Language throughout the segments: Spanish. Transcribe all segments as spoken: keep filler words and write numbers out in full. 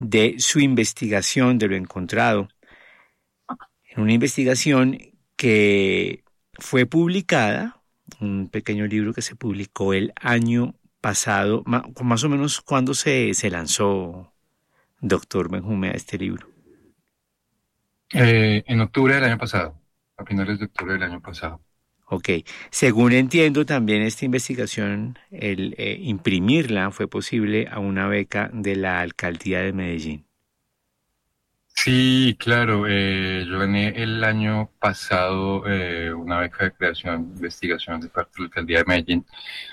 de su investigación, de lo encontrado, en una investigación que fue publicada, un pequeño libro que se publicó el año pasado, más o menos cuando se, se lanzó, doctor Benjumea, este libro. Eh, en octubre del año pasado, a finales de octubre del año pasado. Ok, según entiendo también esta investigación, el eh, imprimirla fue posible a una beca de la Alcaldía de Medellín. Sí, claro, eh, yo gané el año pasado eh, una beca de creación e investigación de parte de la Alcaldía de Medellín,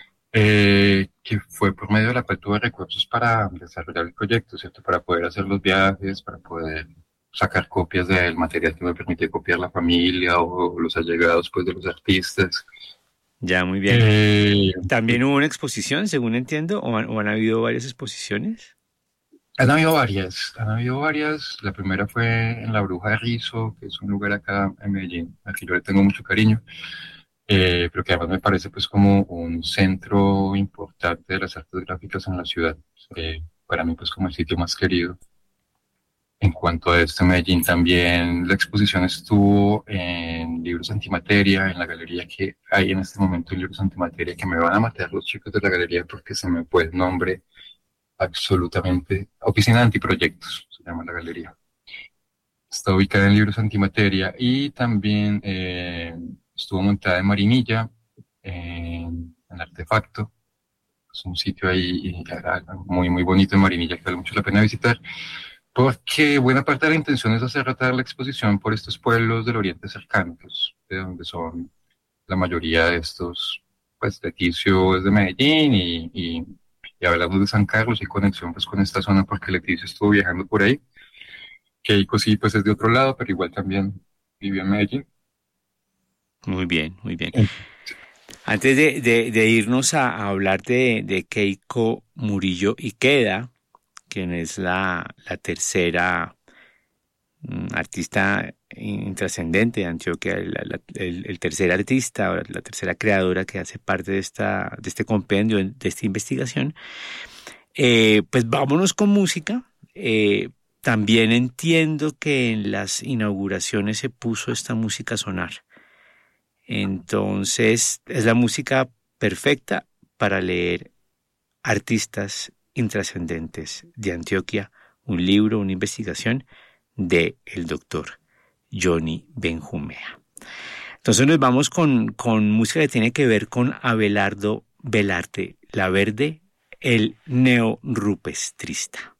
eh, que fue por medio de la cual tuve recursos para desarrollar el proyecto, ¿cierto? Para poder hacer los viajes, para poder sacar copias del material que me permite copiar la familia o los allegados pues, de los artistas. Ya, muy bien. Eh, ¿También hubo una exposición, según entiendo, o han, o han habido varias exposiciones? Han habido varias, han habido varias. La primera fue en La Bruja de Rizo, que es un lugar acá en Medellín, al que yo le tengo mucho cariño, eh, pero que además me parece pues como un centro importante de las artes gráficas en la ciudad. Eh, para mí pues como el sitio más querido. En cuanto a esto, Medellín también la exposición estuvo en Libros Antimateria, en la galería que hay en este momento en Libros Antimateria, que me van a matar los chicos de la galería porque se me fue el nombre absolutamente. Oficina de Antiproyectos, se llama la galería. Está ubicada en Libros Antimateria y también eh, estuvo montada en Marinilla, en, en Artefacto. Es un sitio ahí muy, muy bonito en Marinilla que vale mucho la pena visitar, porque buena parte de la intención es hacer rotar la exposición por estos pueblos del Oriente cercano, pues, de donde son la mayoría de estos, pues Leticio es de Medellín y, y, y hablamos de San Carlos y conexión pues con esta zona porque Leticio estuvo viajando por ahí. Keiko sí, pues es de otro lado, pero igual también vivió en Medellín. Muy bien, muy bien. Eh, Antes de, de, de irnos a, a hablar de, de Keiko Murillo Ikeda, quien es la, la tercera mm, artista intrascendente de Antioquia, la- la- el, el tercer artista, o la, la tercera creadora que hace parte de, esta, de este compendio, de esta investigación, eh, pues vámonos con música. Eh, también entiendo que en las inauguraciones se puso esta música a sonar. Entonces, es la música perfecta para leer Artistas Intrascendentes de Antioquia, un libro, una investigación de el doctor Johnny Benjumea. Entonces nos vamos con, con música que tiene que ver con Abelardo Velarte La Verde, el neorrupestrista.